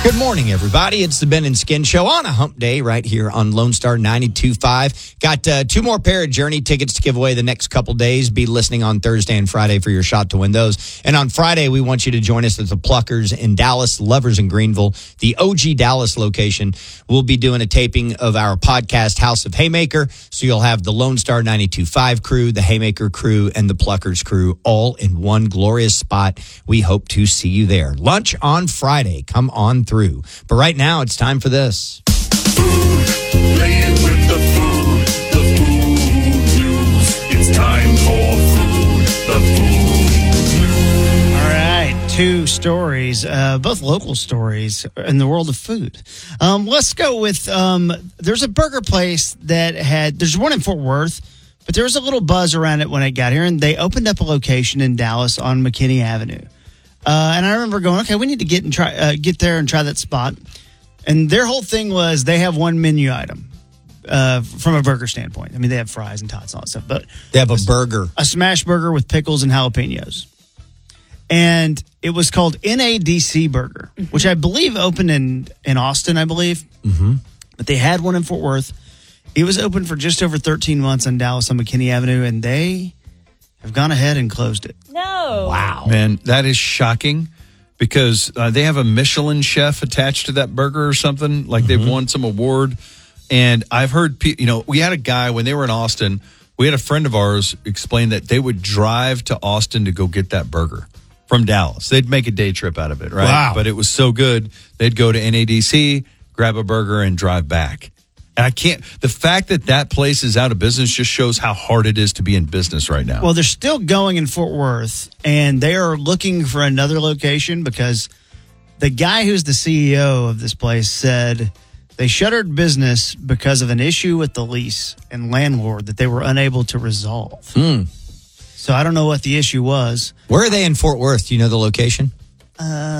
Good morning, everybody. It's the Ben and Skin Show on a hump day right here on Lone Star 92.5. Got two more pair of Journey tickets to give away the next couple days. Be listening on Thursday and Friday for your shot to win those. And on Friday, we want you to join us at the Pluckers in Dallas, Lovers in Greenville, the OG Dallas location. We'll be doing a taping of our podcast, House of Haymaker. So you'll have the Lone Star 92.5 crew, the Haymaker crew, and the Pluckers crew all in one glorious spot. We hope to see you there. Lunch on Friday. Come on through. But right now, it's time for this. Food, playing with the food news. It's time for the food news. All right, two stories, both local stories in the world of food. Let's go with, there's a burger place there's one in Fort Worth, but there was a little buzz around it when I got here, and they opened up a location in Dallas on McKinney Avenue. And I remember going, okay, we need to get there and try that spot. And their whole thing was they have one menu item from a burger standpoint. I mean, they have fries and tots and all that stuff. But They have a burger. A smash burger with pickles and jalapenos. And it was called NADC Burger, which I believe opened in Austin, I believe. Mm-hmm. But they had one in Fort Worth. It was open for just over 13 months in Dallas on McKinney Avenue, and they have gone ahead and closed it. No. Wow. Man, that is shocking because they have a Michelin chef attached to that burger or something. Like they've won some award. And I've heard, we had a guy when they were in Austin, we had a friend of ours explain that they would drive to Austin to go get that burger from Dallas. They'd make a day trip out of it, right? Wow. But it was so good, they'd go to NADC, grab a burger, and drive back. And the fact that place is out of business just shows how hard it is to be in business right now. Well, they're still going in Fort Worth, and they are looking for another location because the guy who's the CEO of this place said they shuttered business because of an issue with the lease and landlord that they were unable to resolve. So I don't know what the issue was. Where are they in Fort Worth? Do you know the location?